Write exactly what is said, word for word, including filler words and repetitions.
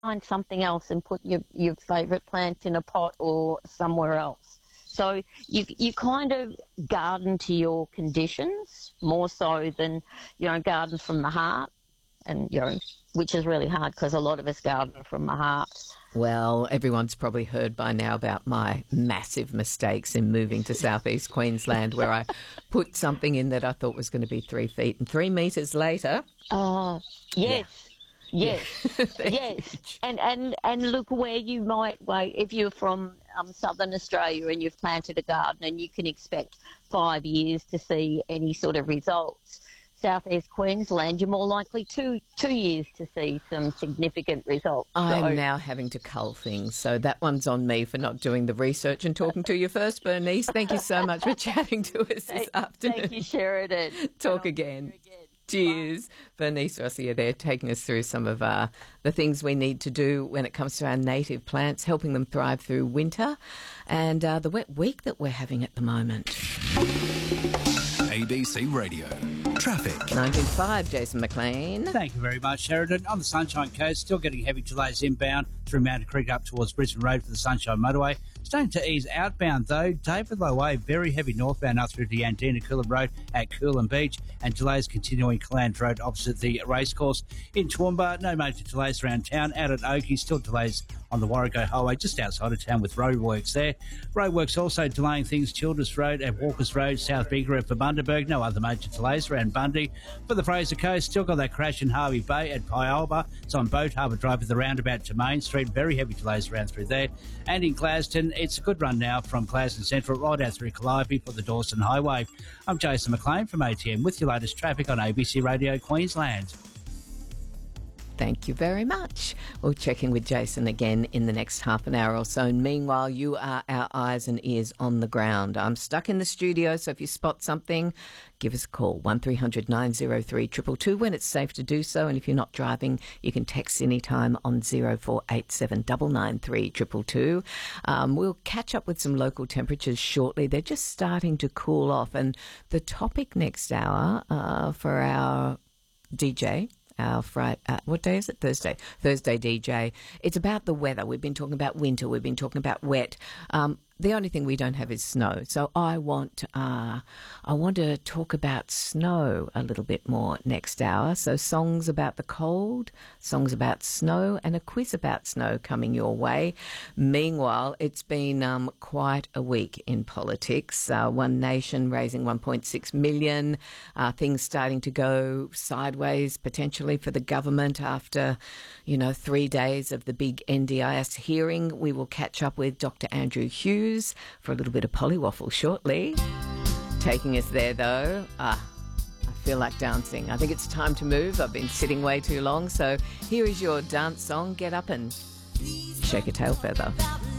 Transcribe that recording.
find something else and put your, your favourite plant in a pot or somewhere else. So you you kind of garden to your conditions more so than, you know, garden from the heart, and, you know, which is really hard because a lot of us garden from the heart. Well, everyone's probably heard by now about my massive mistakes in moving to southeast Queensland, where I put something in that I thought was going to be three feet, and three metres later... Oh, yes. Yeah. Yes, yes, and, and and look where you might wait. If you're from um, southern Australia and you've planted a garden and you can expect five years to see any sort of results, southeast Queensland, you're more likely two two years to see some significant results. I'm so, now having to cull things, so that one's on me for not doing the research and talking to you first, Bernice. Thank you so much for chatting to us this afternoon. Thank you, Sheridan. Talk again. Cheers. Bernice Rossier there, taking us through some of uh, the things we need to do when it comes to our native plants, helping them thrive through winter and uh, the wet week that we're having at the moment. A B C Radio. Traffic. nineteen five, Jason McLean. Thank you very much, Sheridan. On the Sunshine Coast, still getting heavy delays inbound through Mountain Creek up towards Brisbane Road for the Sunshine Motorway. Starting to ease outbound, though. David Low Way, very heavy northbound up through to Yandina Coolan Road at Coolan Beach, and delays continuing Caland Road opposite the racecourse. In Toowoomba, no major delays around town. Out at Oakey, still delays on the Warrego Highway just outside of town with roadworks there. Roadworks also delaying things Childress Road and Walkers Road, South Bigger for Bundaberg. No other major delays around Bundy. For the Fraser Coast, still got that crash in Harvey Bay at Pyalba. It's on Boat Harbour Drive with the roundabout to Main Street. Very heavy delays around through there. And in Glaston, it's a good run now from Glaston Central right out through Calliope for the Dawson Highway. I'm Jason McLean from A T M with your latest traffic on A B C Radio Queensland. Thank you very much. We'll check in with Jason again in the next half an hour or so. And meanwhile, you are our eyes and ears on the ground. I'm stuck in the studio, so if you spot something, give us a call, one three hundred nine oh three two two two when it's safe to do so. And if you're not driving, you can text anytime on oh four eight seven nine nine three two two two. Um, we'll catch up with some local temperatures shortly. They're just starting to cool off. And the topic next hour uh, for our D J... Our Friday, uh, what day is it? Thursday. Thursday D J. It's about the weather. We've been talking about winter. We've been talking about wet. Um, the only thing we don't have is snow. So I want, uh, I want to talk about snow a little bit more next hour. So songs about the cold, songs about snow, and a quiz about snow coming your way. Meanwhile, it's been um, quite a week in politics. Uh, One Nation raising one point six million. Uh, things starting to go sideways potentially for the government after, you know, three days of the big N D I S hearing. We will catch up with Doctor Andrew Hughes for a little bit of polywaffle shortly. Taking us there, though, ah, I feel like dancing. I think it's time to move. I've been sitting way too long. So here is your dance song. Get up and shake a tail feather.